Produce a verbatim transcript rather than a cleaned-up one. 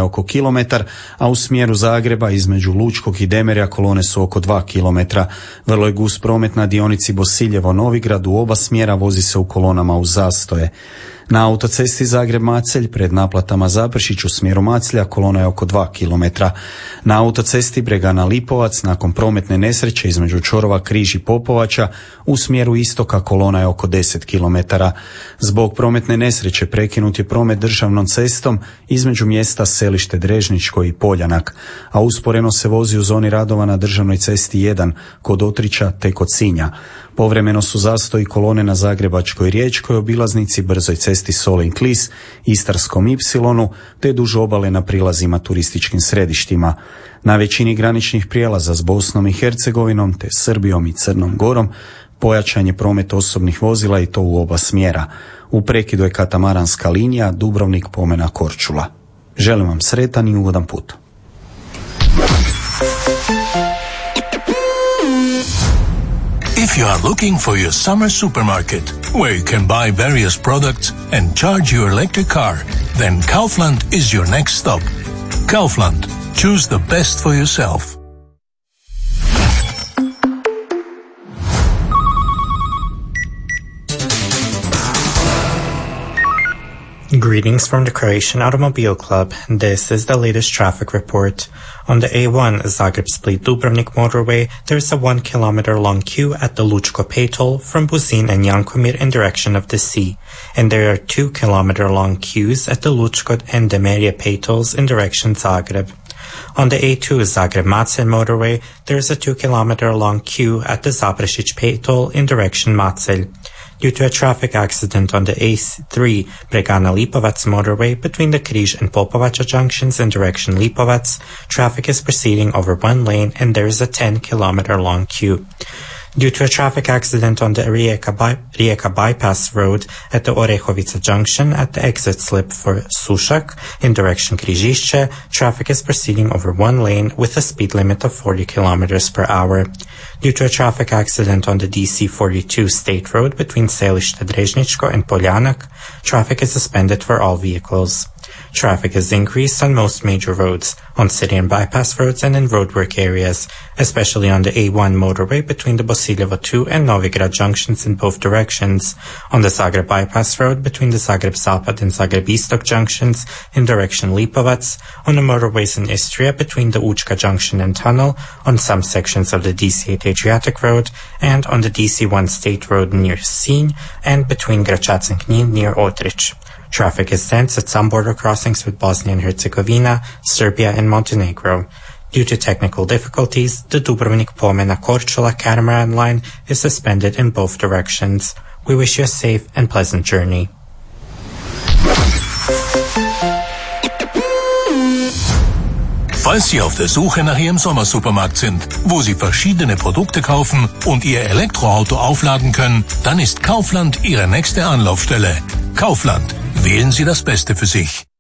oko kilometar, a u smjeru Zagreba između Lučkog i Demerja kolone su oko dva kilometra. Vrlo je gust promet na dionici Bosiljevo-Novigrad, u oba smjera vozi se u kolonama u zastoje. Na autocesti Zagreb-Macelj pred naplatama Zaprešić u smjeru Maclja kolona je oko dva kilometra. Na autocesti Bregana-Lipovac nakon prometne nesreće između čvorova Križ i Popovača u smjeru istoka kolona je oko deset kilometara. Zbog prometne nesreće prekinut je promet državnom cestom između mjesta Selište Drežničko i Poljanak, a usporeno se vozi u zoni radova na državnoj cesti jedan kod Otrića te kod Sinja. Povremeno su zastoji kolone na Zagrebačkoj riječkoj obilaznici, brzoj cesti Solin-Klis, Istarskom Ipsilonu te duž obale na prilazima turističkim središtima. Na većini graničnih prijelaza s Bosnom i Hercegovinom te Srbijom i Crnom Gorom pojačan je promet osobnih vozila i to u oba smjera. U prekidu je katamaranska linija Dubrovnik-Pomena Korčula. Želim vam sretan i ugodan put. If you are looking for your summer supermarket, where you can buy various products and charge your electric car, then Kaufland is your next stop. Kaufland. Choose the best for yourself. Greetings from the Croatian Automobile Club. This is the latest traffic report. On the A one Zagreb-Split-Dubrovnik motorway, there is a one kilometer long queue at the Lučko pay toll from Buzin and Jankomir in direction of the sea, and there are two kilometer long queues at the Lučko and Demerje pay tolls in direction Zagreb. On the A two Zagreb-Macelj motorway, there is a two kilometer long queue at the Zaprešić pay toll in direction Macelj. Due to a traffic accident on the A three Bregana-Lipovac motorway between the Križ and Popovača junctions in direction Lipovac, traffic is proceeding over one lane and there is a ten kilometer long queue. Due to a traffic accident on the Rijeka, by- Rijeka bypass road at the Orehovica junction at the exit slip for Sušak in direction Križišće, traffic is proceeding over one lane with a speed limit of forty kilometers per hour. Due to a traffic accident on the D C forty-two state road between Selište Drežničko and Poljanak, traffic is suspended for all vehicles. Traffic is increased on most major roads, on city and bypass roads and in roadwork areas, especially on the A one motorway between the Bosiljevo two and Novigrad junctions in both directions, on the Zagreb bypass road between the Zagreb Zapad and Zagreb Istok junctions in direction Lipovac, on the motorways in Istria between the Učka junction and tunnel, on some sections of the D C eight Adriatic road, and on the D C one state road near Sinj and between Gračac and Knin near Otrich. Traffic is dense at some border crossings with Bosnia and Herzegovina, Serbia and Montenegro. Due to technical difficulties, the Dubrovnik-Pomena Korčula catamaran line is suspended in both directions. We wish you a safe and pleasant journey. Falls Sie auf der Suche nach Ihrem Sommersupermarkt sind, wo Sie verschiedene Produkte kaufen und Ihr Elektroauto aufladen können, dann ist Kaufland Ihre nächste Anlaufstelle. Kaufland. Wählen Sie das Beste für sich.